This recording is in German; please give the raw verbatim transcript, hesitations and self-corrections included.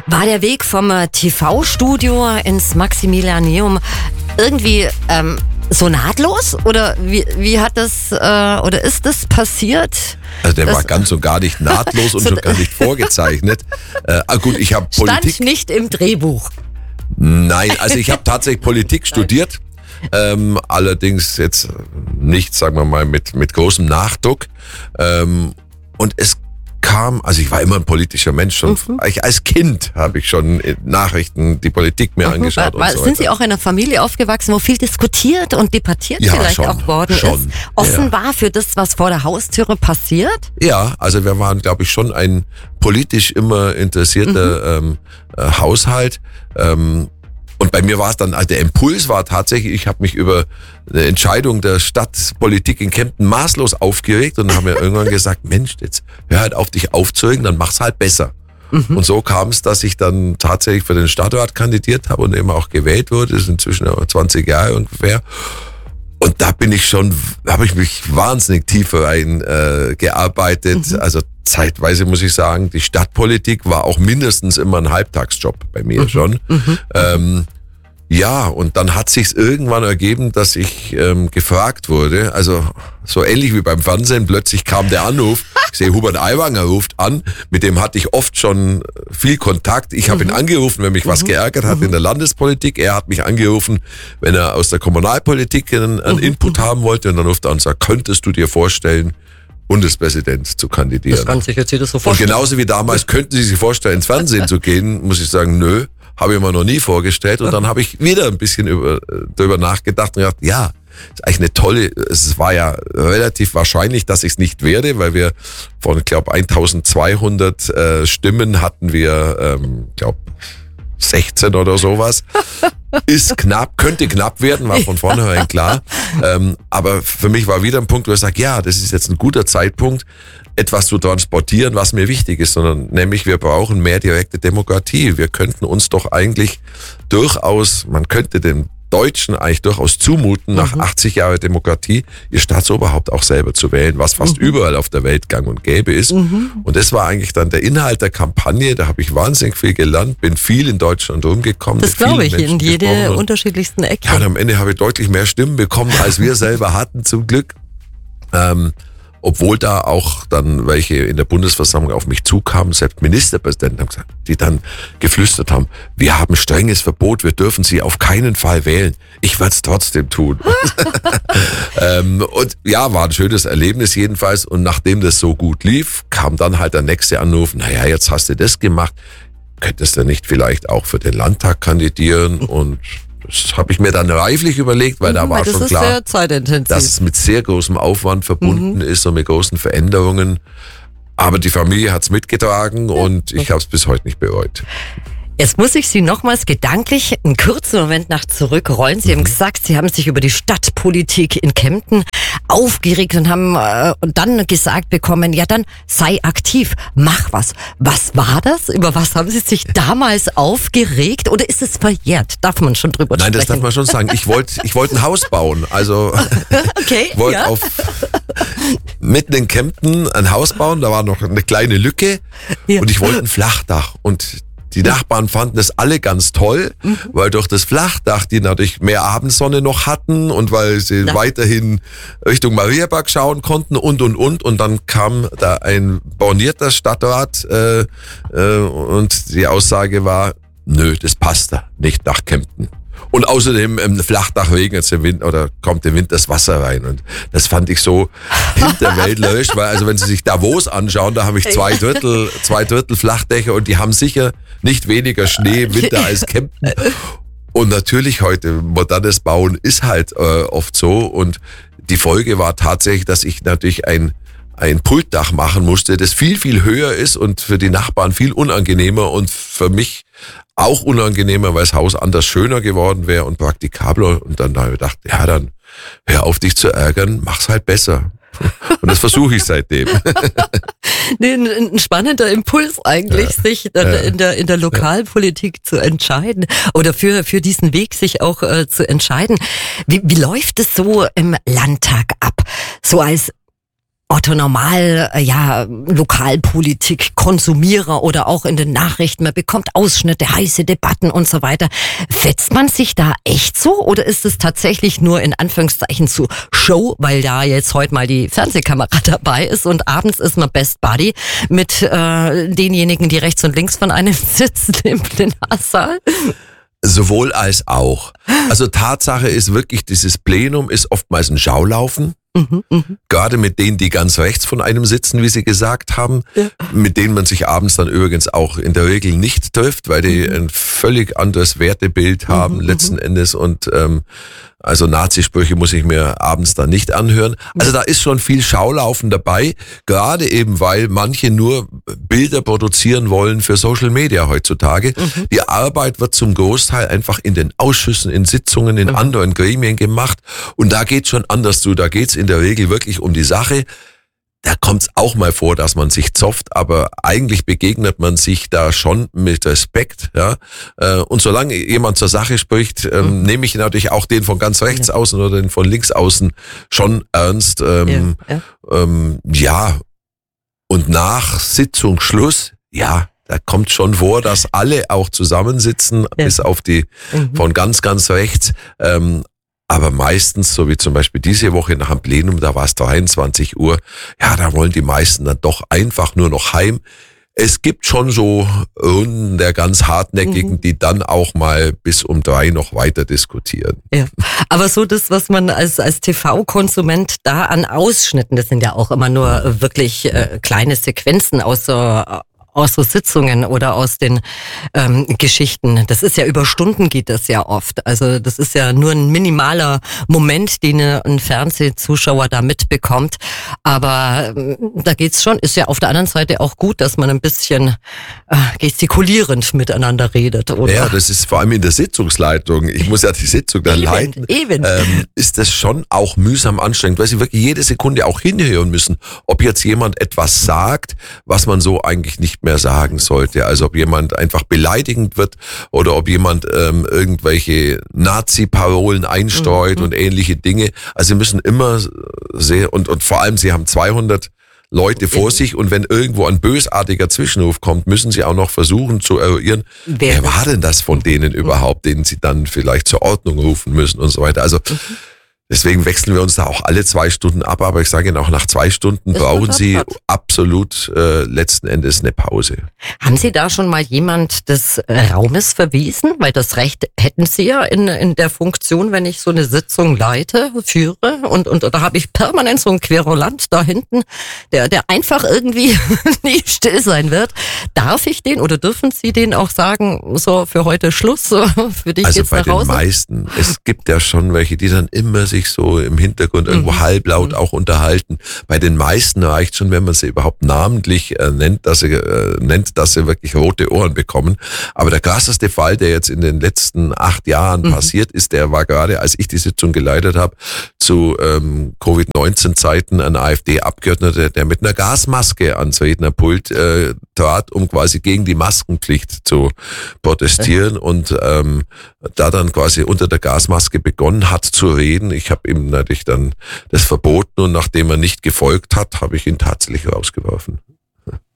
War der Weg vom äh, T V-Studio ins Maximilianeum irgendwie ähm, so nahtlos? Oder wie, wie hat das, äh, oder ist das passiert? Also der das, war ganz und gar nicht nahtlos und so, schon gar nicht vorgezeichnet. Äh, ah gut, ich habe Politik... Stand nicht im Drehbuch. Nein, also ich habe tatsächlich Politik studiert. Ähm, allerdings jetzt nicht, sagen wir mal, mit, mit großem Nachdruck. Ähm, und es kam, also ich war immer ein politischer Mensch. Schon, mhm. ich, als Kind habe ich schon Nachrichten, die Politik mir mhm. angeschaut. War, und so sind weiter. Sie auch in einer Familie aufgewachsen, wo viel diskutiert und debattiert ja, vielleicht schon, auch worden schon, ist? Offen ja. war für das, was vor der Haustüre passiert? Ja, also wir waren, glaube ich, schon ein politisch immer interessierter mhm. ähm, äh, Haushalt. Ähm, Und bei mir war es dann, also der Impuls war tatsächlich, ich habe mich über eine Entscheidung der Stadtpolitik in Kempten maßlos aufgeregt und dann haben wir irgendwann gesagt, Mensch, jetzt hör halt auf, dich aufzuregen, dann mach's halt besser. Mhm. Und so kam es, dass ich dann tatsächlich für den Stadtrat kandidiert habe und eben auch gewählt wurde. Das ist inzwischen zwanzig Jahre ungefähr. Und da bin ich schon, habe ich mich wahnsinnig tief rein äh, gearbeitet. Mhm. Also zeitweise muss ich sagen, die Stadtpolitik war auch mindestens immer ein Halbtagsjob bei mir mhm. schon. Mhm. Ähm, ja, und dann hat sich's irgendwann ergeben, dass ich ähm, gefragt wurde. Also so ähnlich wie beim Fernsehen, plötzlich kam der Anruf. Ich sehe, Hubert Aiwanger ruft an. Mit dem hatte ich oft schon viel Kontakt. Ich habe mhm. ihn angerufen, wenn mich mhm. was geärgert hat mhm. in der Landespolitik. Er hat mich angerufen, wenn er aus der Kommunalpolitik einen, einen mhm. Input haben wollte. Und dann ruft er an und sagt, könntest du dir vorstellen, Bundespräsident zu kandidieren? Das kann sich jetzt jeder so vorstellen. Und genauso wie damals, könnten Sie sich vorstellen, ins Fernsehen zu gehen, muss ich sagen, nö. Habe ich mir noch nie vorgestellt. Und dann habe ich wieder ein bisschen über, darüber nachgedacht und gedacht, ja, ist eigentlich eine tolle, es war ja relativ wahrscheinlich, dass ich es nicht werde, weil wir von, ich glaube, eintausendzweihundert äh, Stimmen hatten wir, ähm, glaube sechzehn oder sowas. Ist knapp, könnte knapp werden, war von vornherein klar. Ähm, aber für mich war wieder ein Punkt, wo ich sage, ja, das ist jetzt ein guter Zeitpunkt, etwas zu transportieren, was mir wichtig ist, sondern nämlich wir brauchen mehr direkte Demokratie. Wir könnten uns doch eigentlich durchaus, man könnte den Deutschen eigentlich durchaus zumuten, nach mhm. achtzig Jahren Demokratie, ihr Staatsoberhaupt auch selber zu wählen, was fast mhm. überall auf der Welt gang und gäbe ist. Mhm. Und das war eigentlich dann der Inhalt der Kampagne, da habe ich wahnsinnig viel gelernt, bin viel in Deutschland rumgekommen. Das glaube ich, Menschen in jede unterschiedlichsten Ecken. Ja, und am Ende habe ich deutlich mehr Stimmen bekommen, als wir selber hatten, zum Glück. Ähm, Obwohl da auch dann welche in der Bundesversammlung auf mich zukamen, selbst Ministerpräsidenten haben gesagt, die dann geflüstert haben, wir haben strenges Verbot, wir dürfen sie auf keinen Fall wählen. Ich werde es trotzdem tun. ähm, und ja, war ein schönes Erlebnis jedenfalls. Und nachdem das so gut lief, kam dann halt der nächste Anruf, naja, jetzt hast du das gemacht, könntest du nicht vielleicht auch für den Landtag kandidieren? Und das habe ich mir dann reiflich überlegt, weil mhm, da war weil schon klar, dass es mit sehr großem Aufwand verbunden mhm. ist und mit großen Veränderungen. Aber die Familie hat es mitgetragen ja. und ich habe es bis heute nicht bereut. Jetzt muss ich Sie nochmals gedanklich einen kurzen Moment nach zurückrollen. Sie mhm. haben gesagt, Sie haben sich über die Stadtpolitik in Kempten aufgeregt und haben äh, und dann gesagt bekommen, ja dann sei aktiv, mach was. Was war das? Über was haben Sie sich damals aufgeregt? Oder ist es verjährt? Darf man schon drüber Nein, sprechen? Das darf man schon sagen. Ich wollte ich wollte ein Haus bauen. Also okay, ich wollte ja. auf mitten in Kempten ein Haus bauen. Da war noch eine kleine Lücke ja. und ich wollte ein Flachdach. Und die Nachbarn fanden das alle ganz toll, mhm. weil durch das Flachdach die natürlich mehr Abendsonne noch hatten und weil sie Na. weiterhin Richtung Mariaberg schauen konnten und, und, und. Und dann kam da ein bornierter Stadtrat äh, äh, und die Aussage war, nö, das passt da nicht nach Kempten. Und außerdem im Flachdach regnet es im Winter oder kommt im Winter das Wasser rein. Und das fand ich so hinterwäldlerisch, weil also wenn Sie sich Davos anschauen, da habe ich zwei Drittel, zwei Drittel Flachdächer und die haben sicher nicht weniger Schnee im Winter als Kempten. Und natürlich heute, modernes Bauen ist halt äh, oft so. Und die Folge war tatsächlich, dass ich natürlich ein ein Pultdach machen musste, das viel, viel höher ist und für die Nachbarn viel unangenehmer und für mich auch unangenehmer, weil das Haus anders schöner geworden wäre und praktikabler. Und dann habe ich gedacht, ja, dann hör auf, dich zu ärgern, mach's halt besser. Und das versuche ich seitdem. Ein, ein spannender Impuls eigentlich, ja, sich dann ja, in der in der Lokalpolitik ja. zu entscheiden oder für für diesen Weg sich auch äh, zu entscheiden. Wie, wie läuft es so im Landtag ab? So als Otto Normal, ja, Lokalpolitik, Konsumierer oder auch in den Nachrichten, man bekommt Ausschnitte, heiße Debatten und so weiter. Fetzt man sich da echt so oder ist es tatsächlich nur in Anführungszeichen zu Show, weil da jetzt heute mal die Fernsehkamera dabei ist und abends ist man Best Buddy mit äh, denjenigen, die rechts und links von einem sitzen im Plenarsaal? Sowohl als auch. Also Tatsache ist wirklich, dieses Plenum ist oftmals ein Schaulaufen. Mhm, mh. Gerade mit denen, die ganz rechts von einem sitzen, wie Sie gesagt haben, ja. Mit denen man sich abends dann übrigens auch in der Regel nicht trifft, weil die mhm. ein völlig anderes Wertebild haben, mhm, letzten Endes. Und ähm, also Nazisprüche muss ich mir abends dann nicht anhören. Also da ist schon viel Schaulaufen dabei, gerade eben, weil manche nur Bilder produzieren wollen für Social Media heutzutage. Mhm. Die Arbeit wird zum Großteil einfach in den Ausschüssen, in Sitzungen, in mhm. anderen Gremien gemacht. Und da geht's schon anders zu. Da geht's in der Regel wirklich um die Sache. Da kommt's auch mal vor, dass man sich zofft, aber eigentlich begegnet man sich da schon mit Respekt. Ja. Und solange jemand zur Sache spricht, ähm, mhm. nehme ich natürlich auch den von ganz rechts ja. außen oder den von links außen schon ernst. Ähm, ja, ja. Ähm, ja, und nach Sitzungsschluss, ja, da kommt schon vor, dass alle auch zusammensitzen, ja. bis auf die mhm. von ganz, ganz rechts. Ähm, Aber meistens, so wie zum Beispiel diese Woche nach dem Plenum, da war es dreiundzwanzig Uhr, ja, da wollen die meisten dann doch einfach nur noch heim. Es gibt schon so Runden der ganz Hartnäckigen, mhm. die dann auch mal bis um drei noch weiter diskutieren. Ja, aber so das, was man als als T V-Konsument da an Ausschnitten, das sind ja auch immer nur wirklich äh, kleine Sequenzen aus so aus so Sitzungen oder aus den ähm, Geschichten. Das ist ja über Stunden geht das ja oft. Also das ist ja nur ein minimaler Moment, den ein Fernsehzuschauer da mitbekommt. Aber ähm, da geht's schon, ist ja auf der anderen Seite auch gut, dass man ein bisschen äh, gestikulierend miteinander redet, oder? Ja, das ist vor allem in der Sitzungsleitung. Ich muss ja die Sitzung dann eben, leiten. Eben. Ähm, ist das schon auch mühsam anstrengend, weil Sie wirklich jede Sekunde auch hinhören müssen, ob jetzt jemand etwas sagt, was man so eigentlich nicht mehr mehr sagen sollte. Also ob jemand einfach beleidigend wird oder ob jemand ähm, irgendwelche Nazi-Parolen einstreut mhm. und ähnliche Dinge. Also sie müssen immer sehr, und, und vor allem sie haben zweihundert Leute vor sich und wenn irgendwo ein bösartiger Zwischenruf kommt, müssen sie auch noch versuchen zu eruieren, wer, wer war denn das von denen überhaupt, den sie dann vielleicht zur Ordnung rufen müssen und so weiter. Also mhm. Deswegen wechseln wir uns da auch alle zwei Stunden ab, aber ich sage Ihnen auch, nach zwei Stunden das brauchen Sie absolut äh, letzten Endes eine Pause. Haben Sie da schon mal jemand des Raumes verwiesen? Weil das Recht hätten Sie ja in, in der Funktion, wenn ich so eine Sitzung leite, führe und, und, und da habe ich permanent so einen Querulant da hinten, der, der einfach irgendwie nie still sein wird. Darf ich den oder dürfen Sie den auch sagen, so für heute Schluss, so, für dich also geht's nach Hause? Also bei den meisten, es gibt ja schon welche, die dann immer sich so im Hintergrund irgendwo mhm. halblaut auch unterhalten. Bei den meisten reicht schon, wenn man sie überhaupt namentlich äh, nennt, dass sie äh, nennt, dass sie wirklich rote Ohren bekommen. Aber der krasseste Fall, der jetzt in den letzten acht Jahren mhm. passiert ist, der war gerade, als ich die Sitzung geleitet habe, zu ähm, Covid neunzehn Zeiten ein AfD-Abgeordneter, der mit einer Gasmaske ans Rednerpult äh, trat, um quasi gegen die Maskenpflicht zu protestieren mhm. und ähm, da dann quasi unter der Gasmaske begonnen hat zu reden. Ich habe ihm natürlich dann das verboten und nachdem er nicht gefolgt hat, habe ich ihn tatsächlich rausgeworfen.